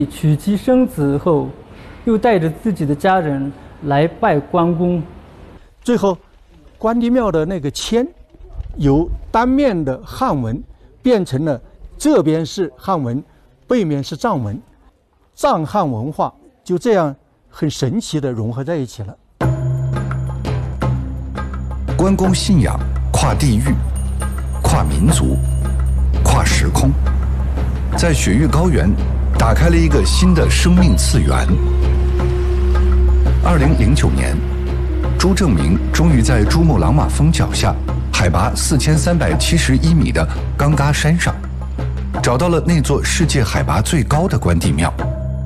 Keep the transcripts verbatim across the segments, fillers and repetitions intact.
娶妻生子后，又带着自己的家人来拜关公。 最后，关帝庙的那个签，由单面的汉文变成了这边是汉文，背面是藏文，藏汉文化就这样很神奇地融合在一起了。 关公信仰跨地域、跨民族、跨时空，在雪域高原打开了一个新的生命次元。二零零九年，朱正明终于在珠穆朗玛峰脚下，海拔四千三百七十一米的冈嘎山上，找到了那座世界海拔最高的关帝庙。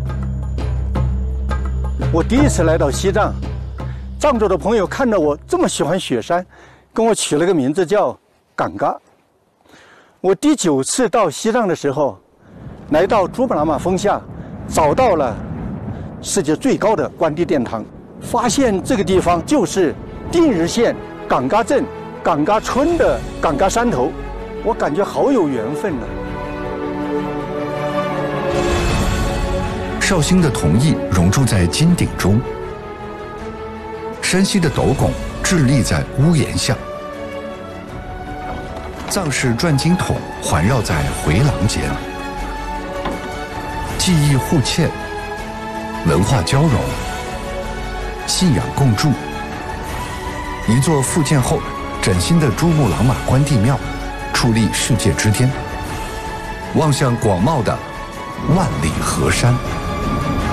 我第一次来到西藏，藏族的朋友看到我这么喜欢雪山，跟我取了个名字叫冈嘎。我第九次到西藏的时候，来到珠穆朗玛峰下，找到了世界最高的关帝殿堂，发现这个地方就是定日县冈嘎镇冈嘎村的冈嘎山头，我感觉好有缘分呢。 绍兴的铜艺融入在金鼎中，山西的斗拱伫立在屋檐下，藏式转经筒环绕在回廊间，技艺互嵌，文化交融，信仰共筑。一座复建后崭新的珠穆朗玛关帝庙矗立世界之巅，望向广袤的万里河山。